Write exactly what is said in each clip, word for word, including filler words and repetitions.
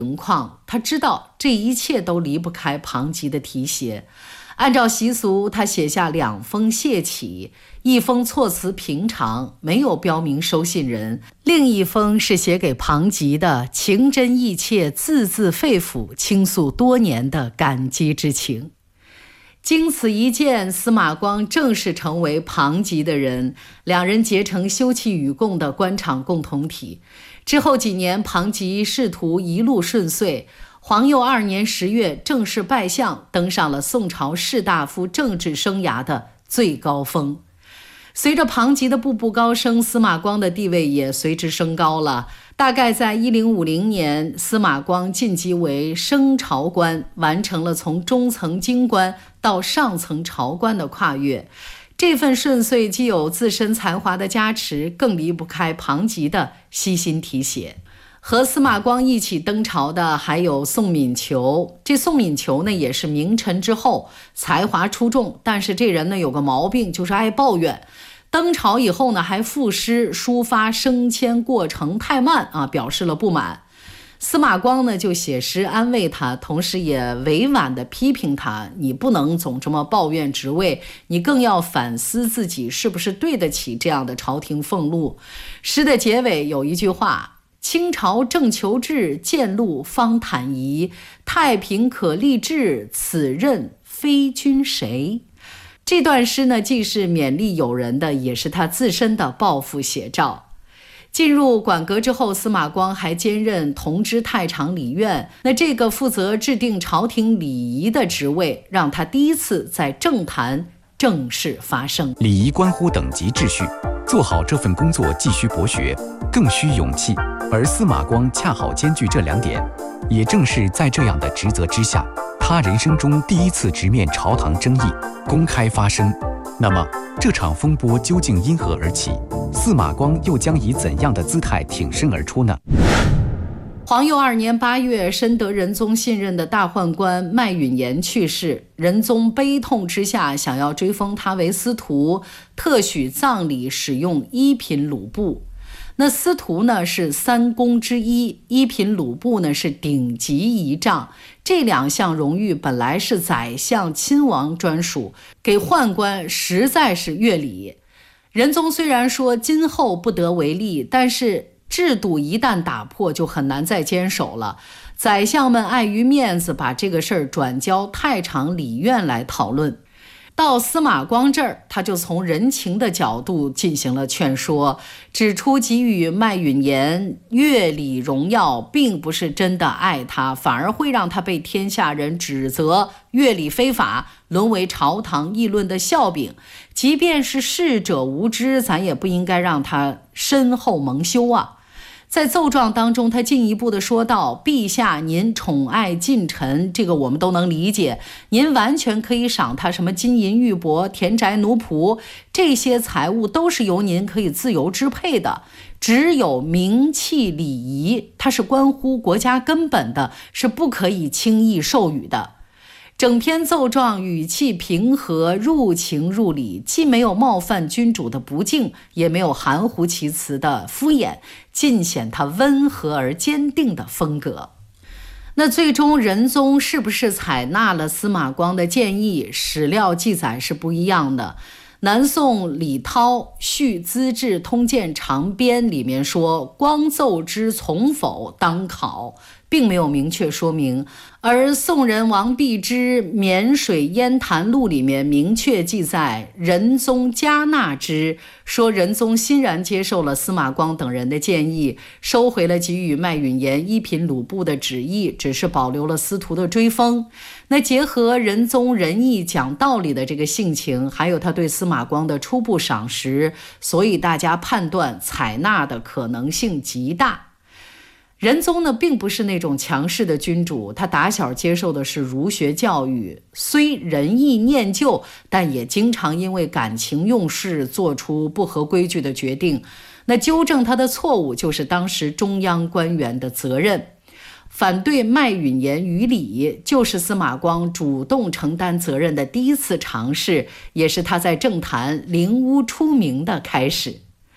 情况，他知道这一切都离不开庞吉的提携。按照习俗，他写下两封谢启，一封措辞平常，没有标明收信人，另一封是写给庞吉的，情真意切，字字肺腑，倾诉多年的感激之情。经此一见，司马光正式成为庞吉的人，两人结成休戚与共的官场共同体。之后几年，庞吉仕途一路顺遂，皇佑二年十月正式拜相，登上了宋朝士大夫政治生涯的最高峰。随着庞吉的步步高升，司马光的地位也随之升高了。大概在一零五零年，司马光晋级为升朝官，完成了从中层京官到上层朝官的跨越。这份顺遂既有自身才华的加持，更离不开庞吉的悉心提携。和司马光一起登朝的还有宋敏求。这宋敏求呢，也是名臣之后，才华出众，但是这人呢有个毛病，就是爱抱怨。登朝以后呢，还赋诗抒发升迁过程太慢啊，表示了不满。司马光呢就写诗安慰他，同时也委婉地批评他，你不能总这么抱怨职位，你更要反思自己是不是对得起这样的朝廷俸禄。诗的结尾有一句话，清朝正求治，见路方坦夷，太平可立志，此任非君谁。这段诗呢，既是勉励友人的，也是他自身的抱负写照。进入馆阁之后，司马光还兼任同知太常理院，那这个负责制定朝廷礼仪的职位，让他第一次在政坛正式发声。 礼仪关乎等级秩序，做好这份工作既需博学，更需勇气，而司马光恰好兼具这两点。也正是在这样的职责之下，他人生中第一次直面朝堂争议，公开发声。那么这场风波究竟因何而起？司马光又将以怎样的姿态挺身而出呢？ 皇佑二年八月，深得仁宗信任的大宦官麦允言去世，仁宗悲痛之下，想要追封他为司徒，特许葬礼使用一品鲁布。那司徒呢是三公之一，一品鲁布呢是顶级仪仗。这两项荣誉本来是宰相亲王专属，给宦官实在是越礼。仁宗虽然说今后不得为例，但是制度一旦打破，就很难再坚守了。宰相们碍于面子，把这个事儿转交太常理院来讨论。到司马光这儿，他就从人情的角度进行了劝说，指出给予麦允言乐礼荣耀，并不是真的爱他，反而会让他被天下人指责乐礼非法，沦为朝堂议论的笑柄。即便是逝者无知，咱也不应该让他身后蒙羞啊。在奏状当中，他进一步的说道，陛下您宠爱近臣，这个我们都能理解，您完全可以赏他什么金银玉帛、田宅奴仆，这些财物都是由您可以自由支配的。只有名器礼仪，它是关乎国家根本的，是不可以轻易授予的。整篇奏状语气平和，入情入理，既没有冒犯君主的不敬，也没有含糊其辞的敷衍，尽显他温和而坚定的风格。那最终仁宗是不是采纳了司马光的建议，史料记载是不一样的。南宋李涛《续资治通鉴长编》里面说，光奏之从否当考，并没有明确说明。而宋人王弼之《沔水烟谈录》里面明确记载，仁宗加纳之，说仁宗欣然接受了司马光等人的建议，收回了给予麦允言一品鲁布的旨意，只是保留了司徒的追封。那结合仁宗仁义讲道理的这个性情，还有他对司马光的初步赏识，所以大家判断采纳的可能性极大。仁宗呢，并不是那种强势的君主，他打小接受的是儒学教育，虽仁义念旧，但也经常因为感情用事做出不合规矩的决定。那纠正他的错误，就是当时中央官员的责任。反对麦允言于礼，就是司马光主动承担责任的第一次尝试，也是他在政坛凌污出名的开始。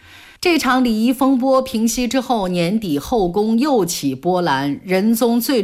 这场礼仪风波平息之后，年底后宫又起波澜，仁宗最